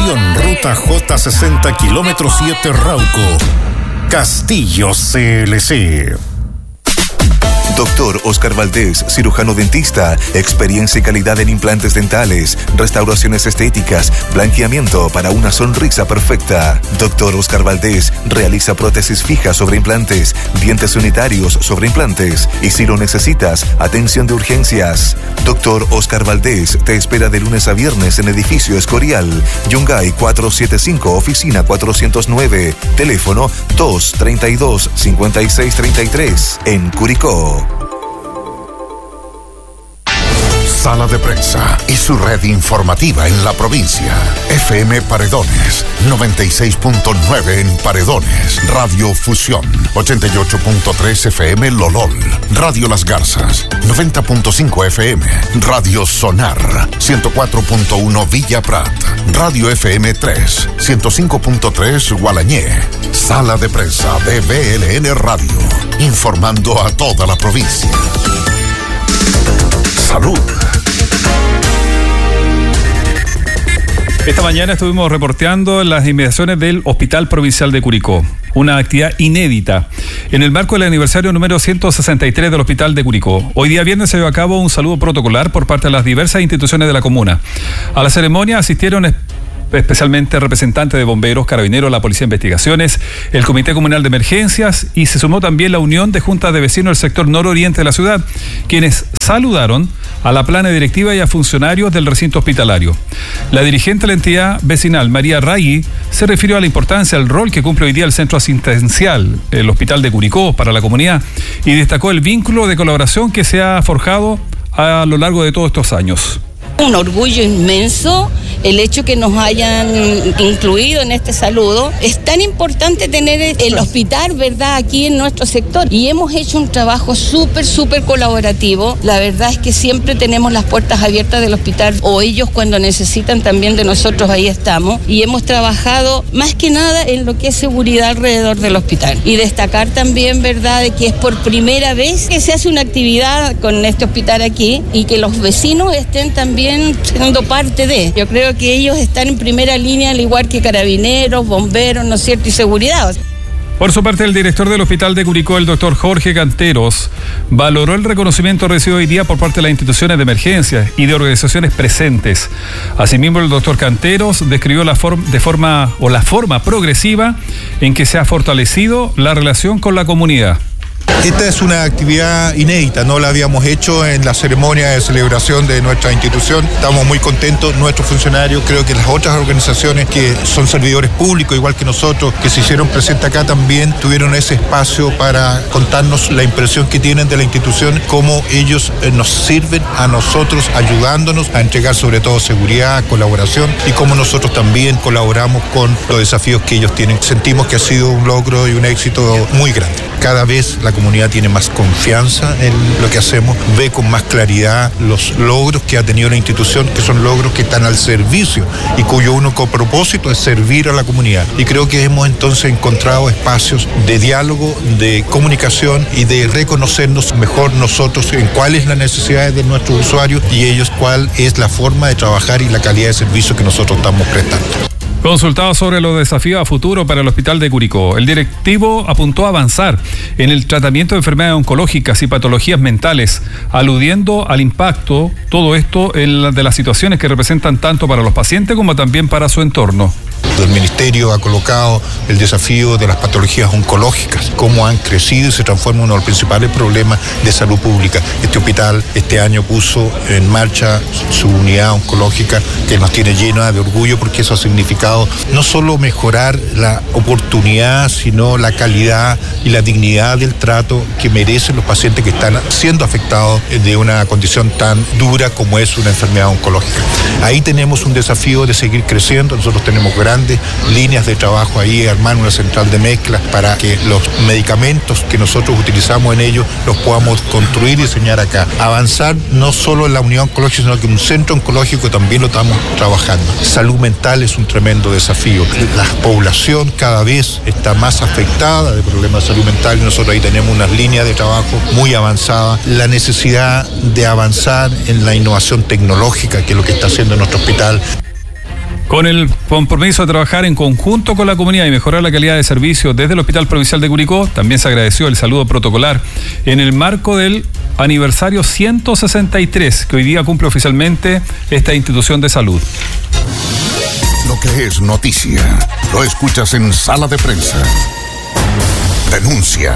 Dirección Ruta J60 kilómetro 7 Rauco. Castillo CLC. Doctor Oscar Valdés, cirujano dentista, experiencia y calidad en implantes dentales, restauraciones estéticas, blanqueamiento para una sonrisa perfecta. Doctor Oscar Valdés realiza prótesis fijas sobre implantes, dientes unitarios sobre implantes y si lo necesitas, atención de urgencias. Doctor Oscar Valdés te espera de lunes a viernes en edificio Escorial, Yungay 475, oficina 409, teléfono 232-5633, en Curicó. Sala de Prensa y su red informativa en la provincia. FM Paredones, 96.9 en Paredones. Radio Fusión, 88.3 FM Lolol. Radio Las Garzas, 90.5 FM. Radio Sonar, 104.1 Villa Prat. Radio FM 3, 105.3 Gualañé. Sala de Prensa de BLN Radio, informando a toda la provincia. Salud. Esta mañana estuvimos reporteando en las inmediaciones del Hospital Provincial de Curicó, una actividad inédita en el marco del aniversario número 163 del Hospital de Curicó. Hoy día viernes se llevó a cabo un saludo protocolar por parte de las diversas instituciones de la comuna. A la ceremonia asistieron especialmente representantes de bomberos, carabineros, la Policía de Investigaciones, el Comité Comunal de Emergencias y se sumó también la Unión de Juntas de Vecinos del sector nororiente de la ciudad, quienes saludaron a la plana directiva y a funcionarios del recinto hospitalario. La dirigente de la entidad vecinal, María Raggi, se refirió a la importancia del rol que cumple hoy día el centro asistencial, el Hospital de Curicó, para la comunidad, y destacó el vínculo de colaboración que se ha forjado a lo largo de todos estos años. Un orgullo inmenso el hecho que nos hayan incluido en este saludo. Es tan importante tener el hospital, ¿verdad?, aquí en nuestro sector. Y hemos hecho un trabajo súper colaborativo. La verdad es que siempre tenemos las puertas abiertas del hospital, o ellos cuando necesitan también de nosotros, ahí estamos. Y hemos trabajado más que nada en lo que es seguridad alrededor del hospital. Y destacar también, ¿verdad?, de que es por primera vez que se hace una actividad con este hospital aquí y que los vecinos estén también siendo parte de. Yo creo que ellos están en primera línea, al igual que carabineros, bomberos, ¿no es cierto?, y seguridad. Por su parte, el director del Hospital de Curicó, el doctor Jorge Canteros, valoró el reconocimiento recibido hoy día por parte de las instituciones de emergencia y de organizaciones presentes. Asimismo, el doctor Canteros describió la forma progresiva en que se ha fortalecido la relación con la comunidad. Esta es una actividad inédita, no la habíamos hecho en la ceremonia de celebración de nuestra institución. Estamos muy contentos, nuestros funcionarios, creo que las otras organizaciones que son servidores públicos, igual que nosotros, que se hicieron presentes acá también, tuvieron ese espacio para contarnos la impresión que tienen de la institución, cómo ellos nos sirven a nosotros, ayudándonos a entregar sobre todo seguridad, colaboración, y cómo nosotros también colaboramos con los desafíos que ellos tienen. Sentimos que ha sido un logro y un éxito muy grande. Cada vez la comunidad tiene más confianza en lo que hacemos, ve con más claridad los logros que ha tenido la institución, que son logros que están al servicio y cuyo único propósito es servir a la comunidad. Y creo que hemos entonces encontrado espacios de diálogo, de comunicación y de reconocernos mejor nosotros en cuáles las necesidades de nuestros usuarios y ellos cuál es la forma de trabajar y la calidad de servicio que nosotros estamos prestando. Consultado sobre los desafíos a futuro para el Hospital de Curicó, el directivo apuntó a avanzar en el tratamiento de enfermedades oncológicas y patologías mentales, aludiendo al impacto, todo esto, de las situaciones que representan tanto para los pacientes como también para su entorno. El Ministerio ha colocado el desafío de las patologías oncológicas, cómo han crecido y se transforman en uno de los principales problemas de salud pública. Este hospital este año puso en marcha su unidad oncológica, que nos tiene llena de orgullo porque eso ha significado no solo mejorar la oportunidad, sino la calidad y la dignidad del trato que merecen los pacientes que están siendo afectados de una condición tan dura como es una enfermedad oncológica. Ahí tenemos un desafío de seguir creciendo. Nosotros tenemos grandes líneas de trabajo ahí, armar una central de mezclas para que los medicamentos que nosotros utilizamos en ellos los podamos construir y diseñar acá. Avanzar no solo en la unidad oncológica, sino que un centro oncológico también lo estamos trabajando. Salud mental es un tremendo desafío. La población cada vez está más afectada de problemas de salud mental y nosotros ahí tenemos unas líneas de trabajo muy avanzadas. La necesidad de avanzar en la innovación tecnológica, que es lo que está haciendo nuestro hospital. Con el compromiso de trabajar en conjunto con la comunidad y mejorar la calidad de servicio desde el Hospital Provincial de Curicó, también se agradeció el saludo protocolar en el marco del aniversario 163 que hoy día cumple oficialmente esta institución de salud. Lo que es noticia, lo escuchas en Sala de Prensa. Denuncia.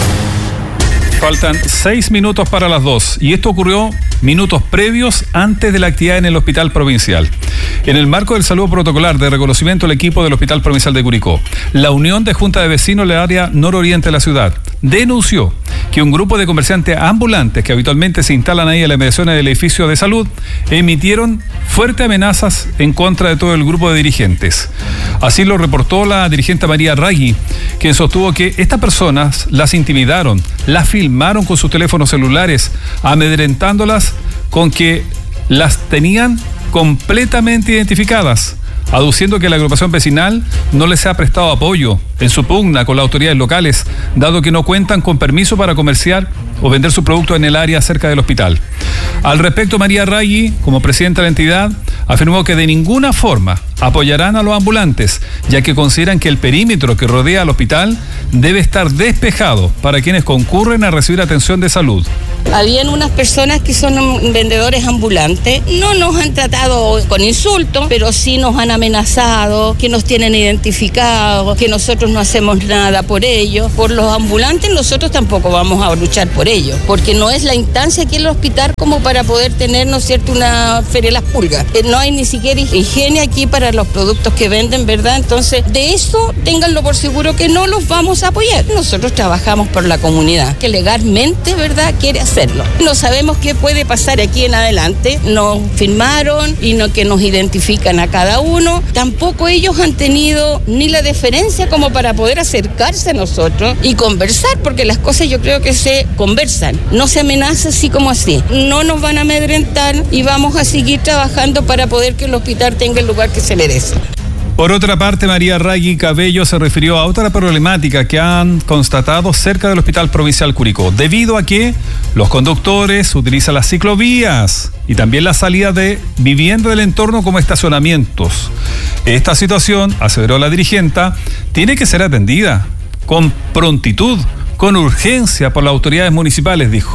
Faltan 6 minutos para las 2 y esto ocurrió minutos previos antes de la actividad en el Hospital Provincial. En el marco del saludo protocolar de reconocimiento al equipo del Hospital Provincial de Curicó, la Unión de Junta de Vecinos del área nororiente de la ciudad denunció que un grupo de comerciantes ambulantes que habitualmente se instalan ahí en las inmediaciones del edificio de salud emitieron fuertes amenazas en contra de todo el grupo de dirigentes. Así lo reportó la dirigente María Raggi, quien sostuvo que estas personas las intimidaron, las filmaron con sus teléfonos celulares, amedrentándolas con que las tenían completamente identificadas, aduciendo que la agrupación vecinal no les ha prestado apoyo en su pugna con las autoridades locales, dado que no cuentan con permiso para comerciar o vender sus productos en el área cerca del hospital. Al respecto, María Raggi, como presidenta de la entidad, afirmó que de ninguna forma apoyarán a los ambulantes, ya que consideran que el perímetro que rodea al hospital debe estar despejado para quienes concurren a recibir atención de salud. Habían unas personas que son vendedores ambulantes, no nos han tratado con insultos, pero sí nos han amenazado, que nos tienen identificados, que nosotros no hacemos nada por ellos. Por los ambulantes nosotros tampoco vamos a luchar por ellos, porque no es la instancia aquí en el hospital como para poder tener, ¿no es cierto?, una feria de las pulgas. No hay ni siquiera higiene aquí para los productos que venden, ¿verdad? Entonces, de eso ténganlo por seguro que no los vamos a apoyar. Nosotros trabajamos por la comunidad, que legalmente, ¿verdad?, quiere hacerlo. No sabemos qué puede pasar aquí en adelante. Nos firmaron y no que nos identifican a cada uno. Tampoco ellos han tenido ni la deferencia como para poder acercarse a nosotros y conversar, porque las cosas yo creo que se conversan. No se amenaza así como así. No nos van a amedrentar y vamos a seguir trabajando para poder que el hospital tenga el lugar que se merece. Por otra parte, María Raggi Cabello se refirió a otra problemática que han constatado cerca del Hospital Provincial Curicó, debido a que los conductores utilizan las ciclovías y también la salida de vivienda del entorno como estacionamientos. Esta situación, aseveró la dirigenta, tiene que ser atendida con prontitud, con urgencia por las autoridades municipales, dijo.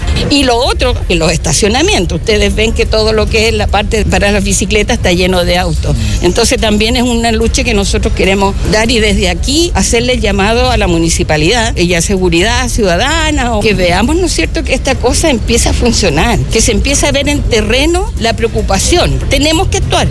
Y lo otro, que los estacionamientos, ustedes ven que todo lo que es la parte para las bicicletas está lleno de autos. Entonces también es una lucha que nosotros queremos dar y desde aquí hacerle el llamado a la municipalidad y a seguridad ciudadana, o que veamos, ¿no es cierto?, que esta cosa empieza a funcionar, que se empieza a ver en terreno la preocupación. Tenemos que actuar.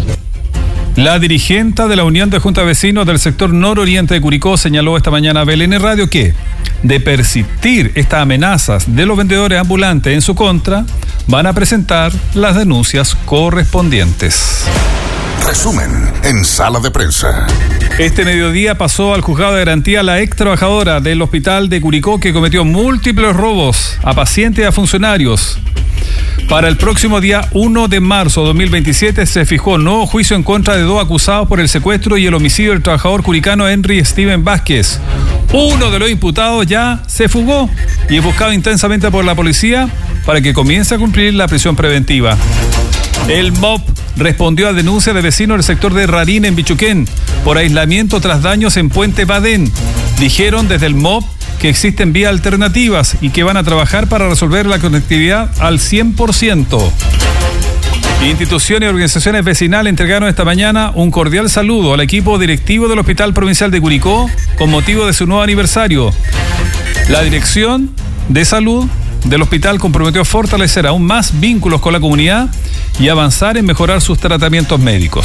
La dirigente de la Unión de Junta de Vecinos del sector nororiente de Curicó señaló esta mañana a BLN Radio que, de persistir estas amenazas de los vendedores ambulantes en su contra, van a presentar las denuncias correspondientes. Resumen en Sala de Prensa. Este mediodía pasó al juzgado de garantía la ex trabajadora del hospital de Curicó que cometió múltiples robos a pacientes y a funcionarios. Para el próximo día 1 de marzo de 2027 se fijó nuevo juicio en contra de 2 acusados por el secuestro y el homicidio del trabajador curicano Henry Steven Vázquez. Uno de los imputados ya se fugó y es buscado intensamente por la policía para que comience a cumplir la prisión preventiva. El MOP respondió a denuncia de vecinos del sector de Rarín en Bichuquén por aislamiento tras daños en Puente Badén. Dijeron desde el MOP que existen vías alternativas y que van a trabajar para resolver la conectividad al 100%. Instituciones y organizaciones vecinales entregaron esta mañana un cordial saludo al equipo directivo del Hospital Provincial de Curicó con motivo de su nuevo aniversario. La Dirección de Salud del hospital comprometió a fortalecer aún más vínculos con la comunidad y avanzar en mejorar sus tratamientos médicos.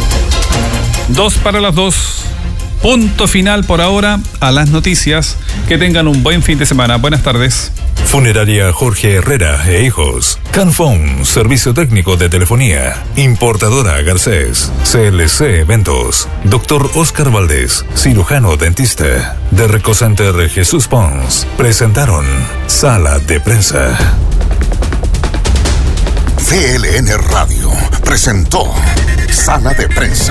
2:02. Punto final por ahora a las noticias. Que tengan un buen fin de semana. Buenas tardes. Funeraria Jorge Herrera e Hijos. Canfón, servicio técnico de telefonía. Importadora Garcés. CLC Eventos. Dr. Oscar Valdés, cirujano dentista. De Recocenter Jesús Pons. Presentaron Sala de Prensa. VLN Radio presentó Sala de Prensa.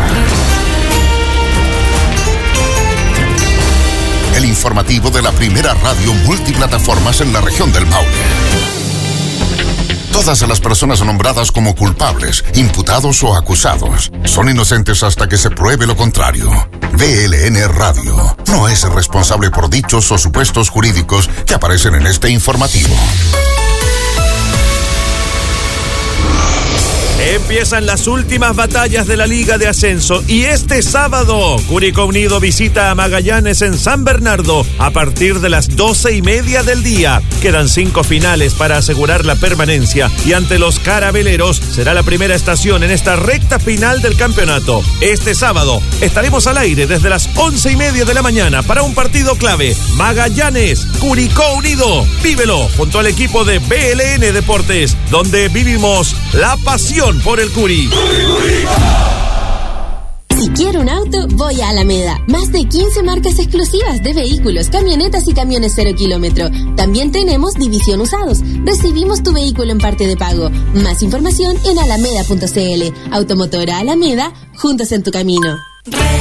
El informativo de la primera radio multiplataformas en la región del Maule. Todas las personas nombradas como culpables, imputados o acusados son inocentes hasta que se pruebe lo contrario. BLN Radio no es responsable por dichos o supuestos jurídicos que aparecen en este informativo. Empiezan las últimas batallas de la Liga de Ascenso y este sábado Curicó Unido visita a Magallanes en San Bernardo a partir de las 12:30 del día. Quedan 5 finales para asegurar la permanencia y ante los carabeleros será la primera estación en esta recta final del campeonato. Este sábado estaremos al aire desde las 11:30 de la mañana para un partido clave. Magallanes, Curicó Unido. Vívelo junto al equipo de BLN Deportes, donde vivimos la pasión por el Curi. Si quiero un auto, voy a Alameda. Más de 15 marcas exclusivas de vehículos, camionetas y camiones 0 kilómetro. También tenemos división usados. Recibimos tu vehículo en parte de pago. Más información en alameda.cl. Automotora Alameda, juntos en tu camino.